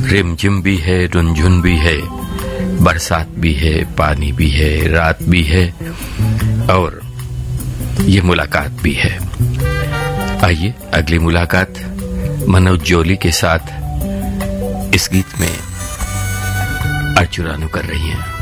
रिमझिम भी है, रुनझुन भी है, बरसात भी है, पानी भी है, रात भी है और ये मुलाकात भी है। आइए अगली मुलाकात मनोज जोली के साथ इस गीत में अर्चुरानू कर रही हैं।